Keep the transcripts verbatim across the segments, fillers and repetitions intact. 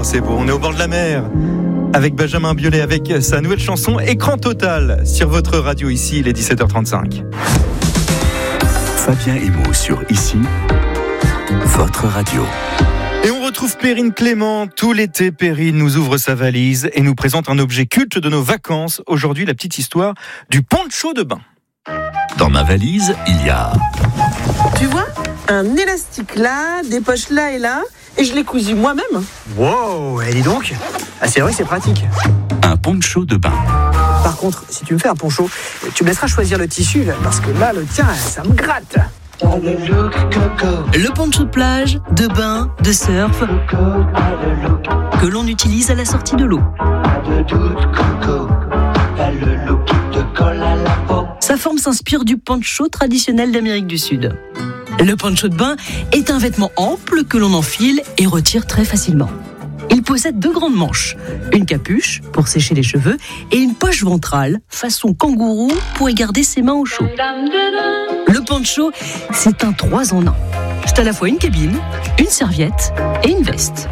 c'est beau, on est au bord de la mer avec Benjamin Biolay, avec sa nouvelle chanson Écran Total sur votre radio. Ici, il est dix-sept heures trente-cinq. Fabien Emo sur Ici, votre radio. Et on retrouve Perrine Clément. Tout l'été, Perrine nous ouvre sa valise et nous présente un objet culte de nos vacances. Aujourd'hui, la petite histoire du poncho de bain. Dans ma valise, il y a... Tu vois, un élastique là, des poches là et là, et je l'ai cousu moi-même. Wow, et dis donc, ah, c'est vrai que c'est pratique. un poncho de bain. Par contre, si tu me fais un poncho, tu me laisseras choisir le tissu, parce que là, le tien, ça me gratte. Le poncho de plage, de bain, de surf, que l'on utilise à la sortie de l'eau. Sa forme s'inspire du poncho traditionnel d'Amérique du Sud. Le poncho de bain est un vêtement ample que l'on enfile et retire très facilement. Il possède deux grandes manches, une capuche pour sécher les cheveux et une poche ventrale façon kangourou pour y garder ses mains au chaud. Le poncho, c'est un trois en un. C'est à la fois une cabine, une serviette et une veste.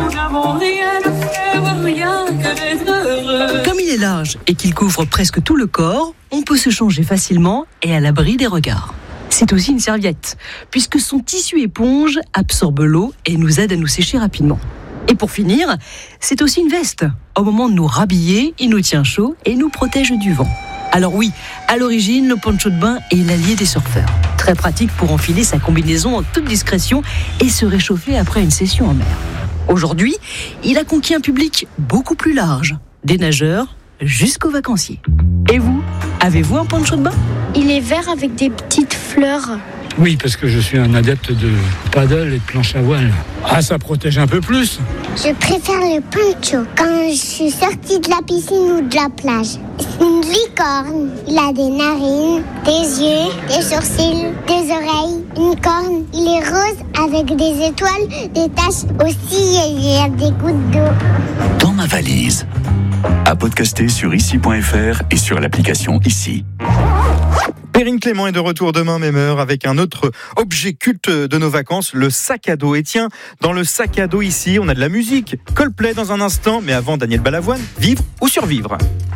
Comme il est large et qu'il couvre presque tout le corps, on peut se changer facilement et à l'abri des regards. C'est aussi une serviette, puisque son tissu éponge absorbe l'eau et nous aide à nous sécher rapidement. Et pour finir, c'est aussi une veste. Au moment de nous rhabiller, il nous tient chaud et nous protège du vent. Alors oui, à l'origine, le poncho de bain est l'allié des surfeurs. Très pratique pour enfiler sa combinaison en toute discrétion et se réchauffer après une session en mer. Aujourd'hui, il a conquis un public beaucoup plus large, des nageurs jusqu'aux vacanciers. Et vous, avez-vous un poncho de bain ? Il est vert avec des petites fleurs. Oui, parce que je suis un adepte de paddle et de planche à voile. Ah, ça protège un peu plus. Je préfère le poncho quand je suis sortie de la piscine ou de la plage. C'est une licorne. Il a des narines, des yeux, des sourcils, des oreilles, une corne. Il est rose avec des étoiles, des taches aussi et il y a des gouttes d'eau. Dans ma valise. À podcaster sur ici point f r et sur l'application Ici. Perrine Clément est de retour demain, même heure, avec un autre objet culte de nos vacances, le sac à dos. Et tiens, dans le sac à dos ici, on a de la musique. Coldplay dans un instant, mais avant, Daniel Balavoine, vivre ou survivre.